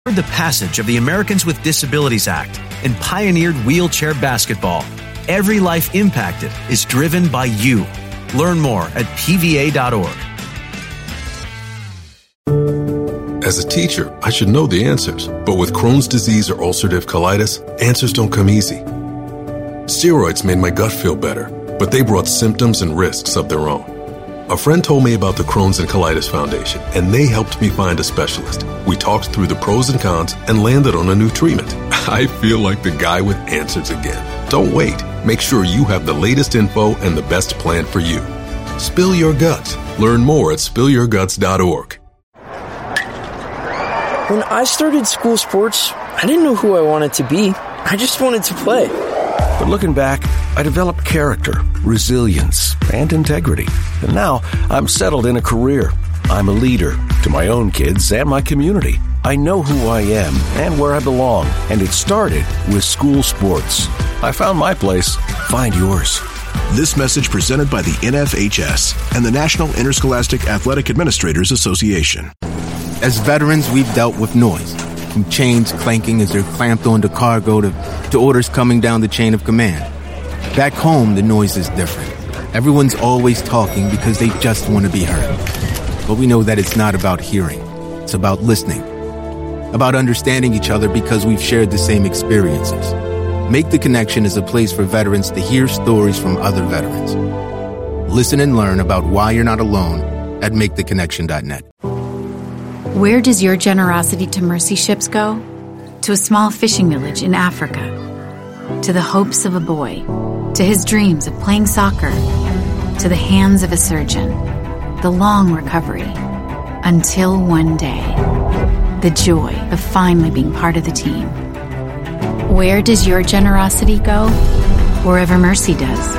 The passage of the Americans with Disabilities Act and pioneered wheelchair basketball. Every life impacted is driven by you. Learn more at pva.org. As a teacher, I should know the answers, but with Crohn's disease or ulcerative colitis, answers don't come easy. Steroids made my gut feel better, but they brought symptoms and risks of their own. A friend told me about the Crohn's and Colitis Foundation, and they helped me find a specialist. We talked through the pros and cons and landed on a new treatment. I feel like the guy with answers again. Don't wait. Make sure you have the latest info and the best plan for you. Spill your guts. Learn more at spillyourguts.org. When I started school sports, I didn't know who I wanted to be. I just wanted to play. But looking back, I developed character, resilience, and integrity. And now I'm settled in a career. I'm a leader to my own kids and my community. I know who I am and where I belong, and it started with school sports. I found my place. Find yours. This message presented by the NFHS and the National Interscholastic Athletic Administrators Association. As veterans, we've dealt with noise, from chains clanking as they're clamped onto cargo to orders coming down the chain of command. Back home, the noise is different. Everyone's always talking because they just want to be heard. But we know that it's not about hearing. It's about listening. About understanding each other because we've shared the same experiences. Make the Connection is a place for veterans to hear stories from other veterans. Listen and learn about why you're not alone at maketheconnection.net. Where does your generosity to mercy ships go? To a small fishing village in Africa. To the hopes of a boy. To his dreams of playing soccer. To the hands of a surgeon. The long recovery. Until one day. The joy of finally being part of the team. Where does your generosity go? Wherever mercy does.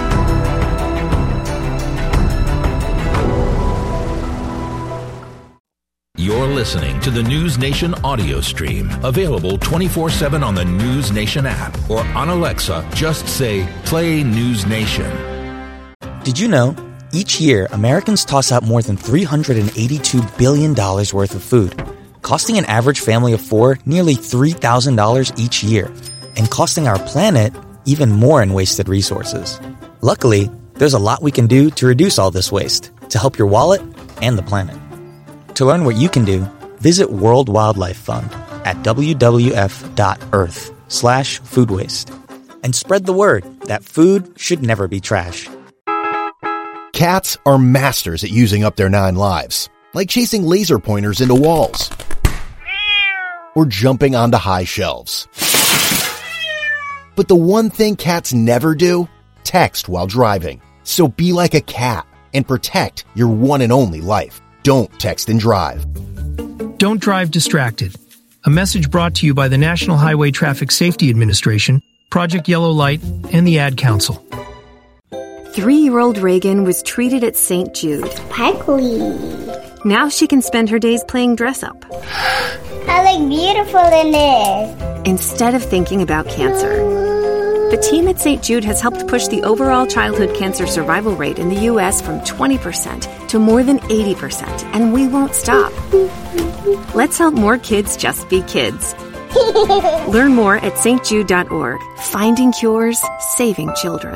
You're listening to the News Nation audio stream, available 24/7 on the News Nation app or on Alexa. Just say, play News Nation. Did you know, each year, Americans toss out more than $382 billion worth of food, costing an average family of four nearly $3,000 each year, and costing our planet even more in wasted resources. Luckily, there's a lot we can do to reduce all this waste, to help your wallet and the planet. To learn what you can do, visit World Wildlife Fund at wwf.earth/food waste. And spread the word that food should never be trash. Cats are masters at using up their 9 lives, like chasing laser pointers into walls or jumping onto high shelves. But the one thing cats never do? Text while driving. So be like a cat and protect your one and only life. Don't text and drive. Don't drive distracted. A message brought to you by the National Highway Traffic Safety Administration, Project Yellow Light, and the Ad Council. 3-year-old Reagan was treated at St. Jude. Sparkly. Now she can spend her days playing dress-up. I look beautiful in this. Instead of thinking about cancer. The team at St. Jude has helped push the overall childhood cancer survival rate in the U.S. from 20% to more than 80%, and we won't stop. Let's help more kids just be kids. Learn more at stjude.org. Finding cures, saving children.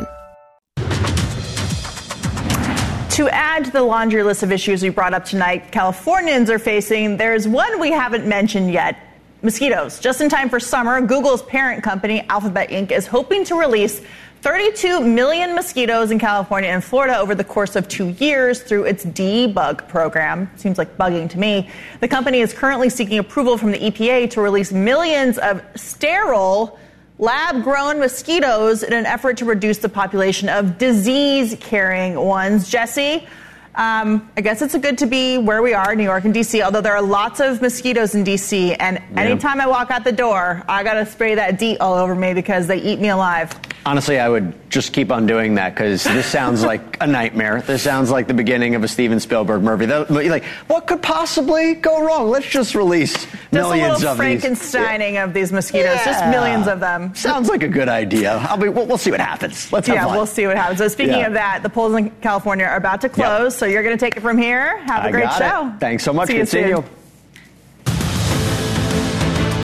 To add to the laundry list of issues we brought up tonight, Californians are facing, there's one we haven't mentioned yet. Mosquitoes. Just in time for summer, Google's parent company, Alphabet Inc., is hoping to release 32 million mosquitoes in California and Florida over the course of 2 years through its debug program. Seems like bugging to me. The company is currently seeking approval from the EPA to release millions of sterile, lab-grown mosquitoes in an effort to reduce the population of disease-carrying ones. Jesse, I guess it's good to be where we are, New York and D.C., although there are lots of mosquitoes in D.C., and anytime I walk out the door, I got to spray that DEET all over me because they eat me alive. Honestly, I would just keep on doing that because this sounds like a nightmare. This sounds like the beginning of a Steven Spielberg movie. Like, what could possibly go wrong? Let's just release millions of these. Just a little Frankensteining of these mosquitoes, just millions of them. Sounds like a good idea. We'll see what happens. Let's have fun. We'll see what happens. So speaking of that, the polls in California are about to close, so you're going to take it from here. Have a great show. Thanks so much. See you soon.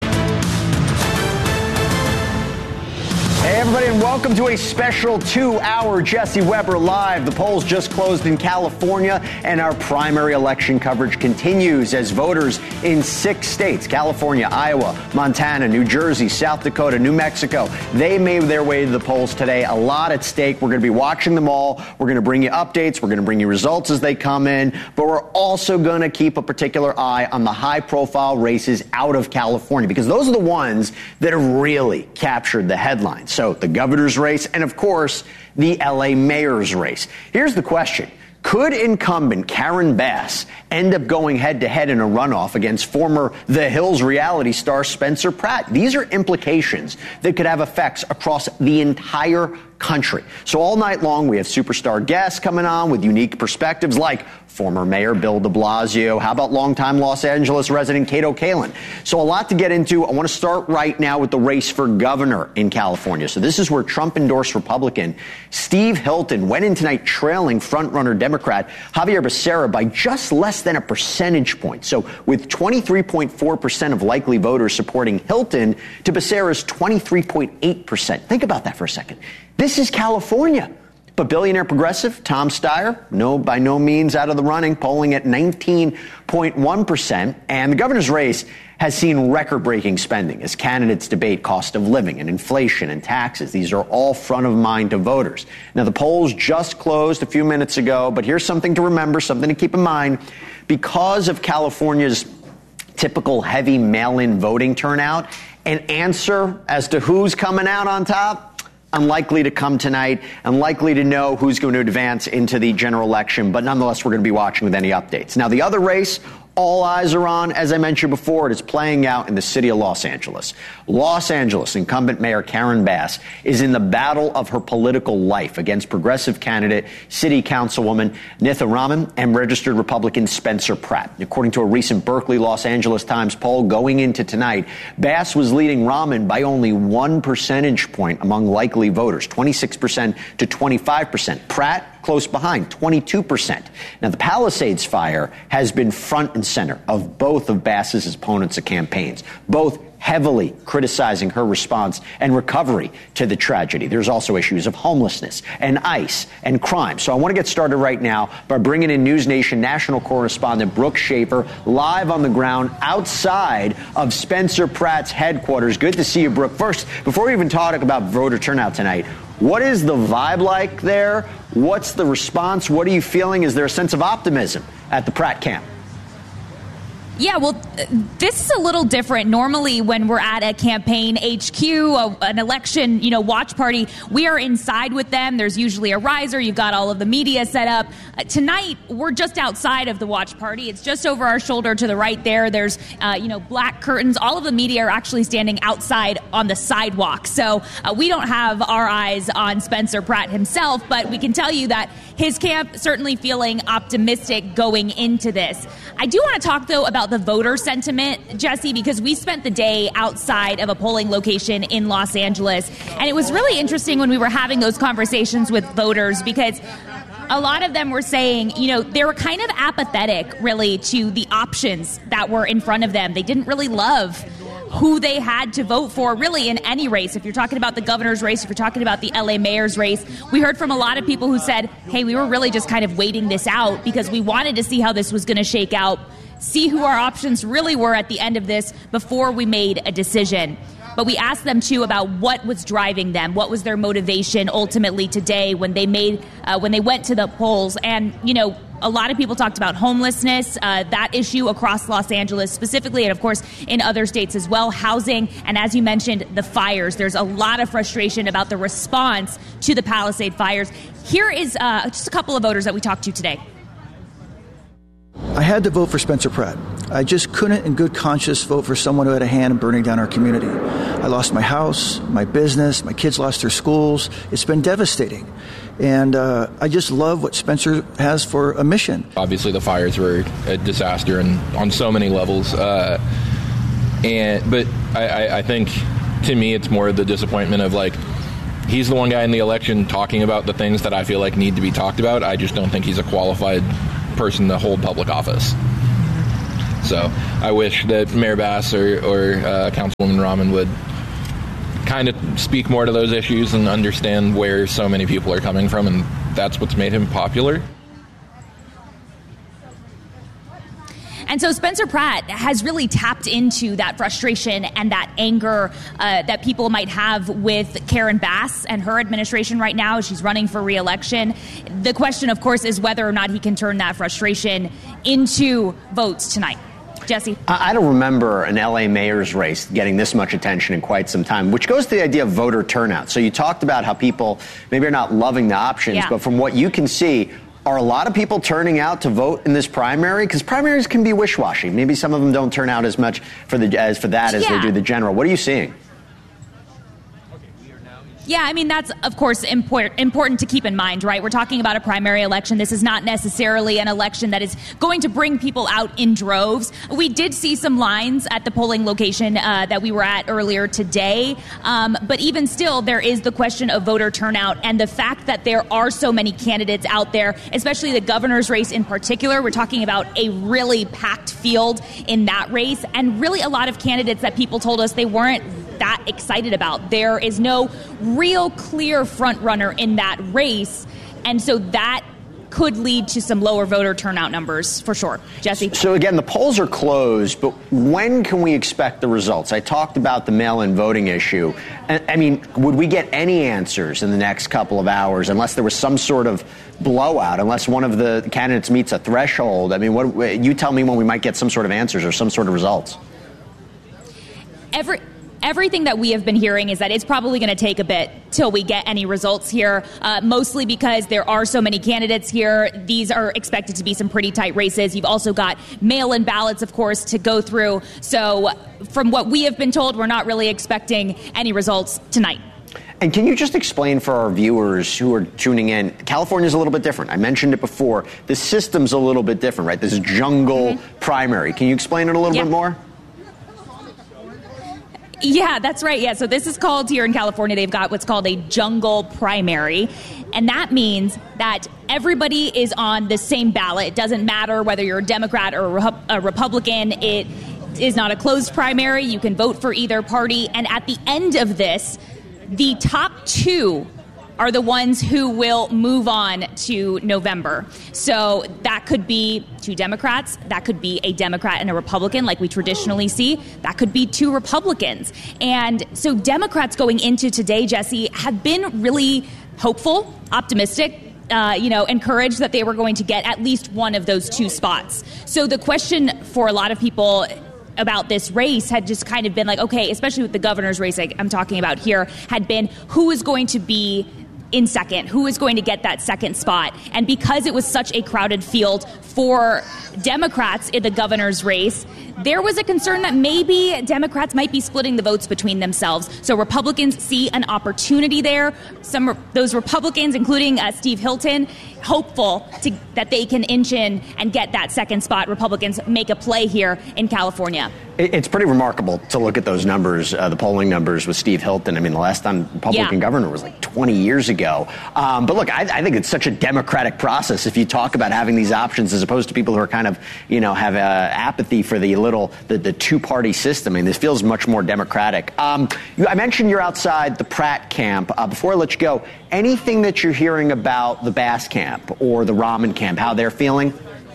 everybody, and welcome to a special 2-hour Jesse Weber Live. The polls just closed in California, and our primary election coverage continues as voters in 6 states, California, Iowa, Montana, New Jersey, South Dakota, New Mexico, they made their way to the polls today. A lot at stake. We're going to be watching them all. We're going to bring you updates. We're going to bring you results as they come in, but we're also going to keep a particular eye on the high-profile races out of California, because those are the ones that have really captured the headlines. So the governor's race and, of course, the LA mayor's race. Here's the question. Could incumbent Karen Bass end up going head-to-head in a runoff against former The Hills reality star Spencer Pratt? These are implications that could have effects across the entire country. So all night long, we have superstar guests coming on with unique perspectives like former Mayor Bill de Blasio. How about longtime Los Angeles resident Kato Kaelin? So a lot to get into. I want to start right now with the race for governor in California. So this is where Trump-endorsed Republican Steve Hilton went in tonight trailing frontrunner Democrat Javier Becerra by just less than a percentage point. So with 23.4% of likely voters supporting Hilton to Becerra's 23.8%. Think about that for a second. This is California. But billionaire progressive Tom Steyer, by no means out of the running, polling at 19.1%. And the governor's race has seen record-breaking spending as candidates debate cost of living and inflation and taxes. These are all front of mind to voters. Now, the polls just closed a few minutes ago, but here's something to remember, something to keep in mind. Because of California's typical heavy mail-in voting turnout, an answer as to who's coming out on top, unlikely to come tonight, unlikely to know who's going to advance into the general election, but nonetheless, we're going to be watching with any updates. Now, the other race all eyes are on, as I mentioned before, it is playing out in the city of Los Angeles. Los Angeles incumbent Mayor Karen Bass is in the battle of her political life against progressive candidate, City Councilwoman Nitha Raman, and registered Republican Spencer Pratt. According to a recent Berkeley Los Angeles Times poll going into tonight, Bass was leading Raman by only 1 percentage point among likely voters, 26% to 25%. Pratt close behind, 22%. Now, the Palisades fire has been front and center of both of Bass's opponents' campaigns, both heavily criticizing her response and recovery to the tragedy. There's also issues of homelessness and ICE and crime. So I want to get started right now by bringing in News Nation national correspondent Brooke Schaefer live on the ground outside of Spencer Pratt's headquarters. Good to see you, Brooke. First, before we even talk about voter turnout tonight, what is the vibe like there? What's the response? What are you feeling? Is there a sense of optimism at the Pratt camp? Yeah, well, this is a little different. Normally, when we're at a campaign HQ, an election, watch party, we are inside with them. There's usually a riser. You've got all of the media set up. Tonight, we're just outside of the watch party. It's just over our shoulder to the right there. There's, black curtains. All of the media are actually standing outside on the sidewalk. So we don't have our eyes on Spencer Pratt himself, but we can tell you that his camp certainly feeling optimistic going into this. I do want to talk, though, about the voter sentiment, Jesse, because we spent the day outside of a polling location in Los Angeles. And it was really interesting when we were having those conversations with voters, because a lot of them were saying, they were kind of apathetic, really, to the options that were in front of them. They didn't really love who they had to vote for, really, in any race. If you're talking about the governor's race, if you're talking about the LA mayor's race, we heard from a lot of people who said, hey, we were really just kind of waiting this out because we wanted to see how this was going to shake out, see who our options really were at the end of this before we made a decision. But we asked them, too, about what was driving them, what was their motivation ultimately today when they went to the polls. And, a lot of people talked about homelessness, that issue across Los Angeles specifically, and of course in other states as well, housing, and as you mentioned, the fires. There's a lot of frustration about the response to the Palisade fires. Here is just a couple of voters that we talked to today. I had to vote for Spencer Pratt. I just couldn't in good conscience vote for someone who had a hand in burning down our community. I lost my house, my business, my kids lost their schools. It's been devastating. And I just love what Spencer has for a mission. Obviously, the fires were a disaster and on so many levels. But I think, to me, it's more the disappointment of, he's the one guy in the election talking about the things that I feel like need to be talked about. I just don't think he's a qualified person to hold public office. So I wish that Mayor Bass or Councilwoman Raman would kind of speak more to those issues and understand where so many people are coming from, and that's what's made him popular. And so Spencer Pratt has really tapped into that frustration and that anger that people might have with Karen Bass and her administration right now as she's running for re-election. The question, of course, is whether or not he can turn that frustration into votes tonight. Jesse? I don't remember an L.A. mayor's race getting this much attention in quite some time, which goes to the idea of voter turnout. So you talked about how people maybe are not loving the options, but from what you can see, are a lot of people turning out to vote in this primary? Because primaries can be wish-washy. Maybe some of them don't turn out as much as they do the general. What are you seeing? Yeah, I mean, that's, of course, important to keep in mind, right? We're talking about a primary election. This is not necessarily an election that is going to bring people out in droves. We did see some lines at the polling location that we were at earlier today. But even still, there is the question of voter turnout and the fact that there are so many candidates out there, especially the governor's race in particular. We're talking about a really packed field in that race, and really a lot of candidates that people told us they weren't that excited about. There is no real clear front runner in that race, and so that could lead to some lower voter turnout numbers for sure. Jesse? So again, the polls are closed, but when can we expect the results? I talked about the mail-in voting issue. I mean, would we get any answers in the next couple of hours unless there was some sort of blowout, unless one of the candidates meets a threshold? I mean, you tell me when we might get some sort of answers or some sort of results. Everything that we have been hearing is that it's probably going to take a bit till we get any results here, mostly because there are so many candidates here. These are expected to be some pretty tight races. You've also got mail-in ballots, of course, to go through. So from what we have been told, we're not really expecting any results tonight. And can you just explain for our viewers who are tuning in, California's a little bit different. I mentioned it before. The system's a little bit different, right? This jungle primary. Can you explain it a little bit more? Yeah, that's right. Yeah, so this is called, here in California, they've got what's called a jungle primary. And that means that everybody is on the same ballot. It doesn't matter whether you're a Democrat or a Republican. It is not a closed primary. You can vote for either party. And at the end of this, the top two are the ones who will move on to November. So that could be two Democrats. That could be a Democrat and a Republican like we traditionally see. That could be two Republicans. And so Democrats going into today, Jesse, have been really hopeful, optimistic, encouraged that they were going to get at least one of those two spots. So the question for a lot of people about this race had just kind of been like, okay, especially with the governor's race I'm talking about here, had been who is going to be in second, who is going to get that second spot. And because it was such a crowded field for Democrats in the governor's race, there was a concern that maybe Democrats might be splitting the votes between themselves. So Republicans see an opportunity there. Those Republicans, including Steve Hilton, hopeful that they can inch in and get that second spot. Republicans make a play here in California. It's pretty remarkable to look at those numbers, the polling numbers with Steve Hilton. I mean, the last time Republican governor was like 20 years ago. But look, I think it's such a democratic process if you talk about having these options as opposed to people who are kind of, have apathy for the two-party system. I mean, this feels much more democratic. I mentioned you're outside the Pratt camp. Before I let you go, anything that you're hearing about the Bass camp or the Rahman camp, how they're feeling?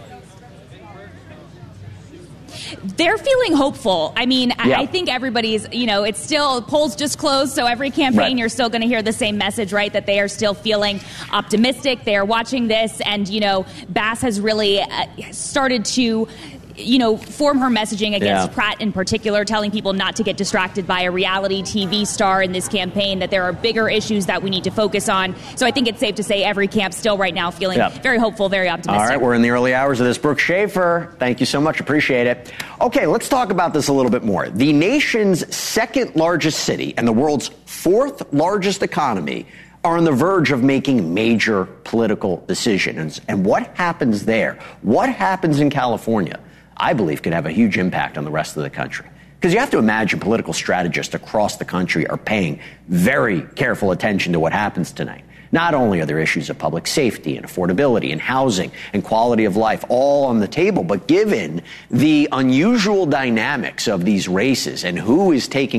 They're feeling hopeful. I mean, I think everybody's, it's still, polls just closed, so every campaign you're still going to hear the same message, right, that they are still feeling optimistic. They are watching this, and, Bass has really started to form her messaging against Pratt in particular, telling people not to get distracted by a reality TV star in this campaign, that there are bigger issues that we need to focus on. So I think it's safe to say every camp still right now feeling very hopeful, very optimistic. All right, we're in the early hours of this. Brooke Schaefer, thank you so much. Appreciate it. Okay, let's talk about this a little bit more. The nation's second largest city and the world's fourth largest economy are on the verge of making major political decisions. And what happens there, what happens in California, I believe could have a huge impact on the rest of the country. Because you have to imagine political strategists across the country are paying very careful attention to what happens tonight. Not only are there issues of public safety and affordability and housing and quality of life all on the table, but given the unusual dynamics of these races and who is taking